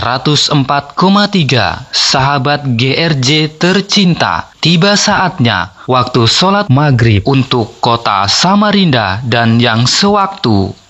104,3 sahabat GRJ tercinta, tiba saatnya waktu sholat maghrib untuk kota Samarinda dan yang sewaktu.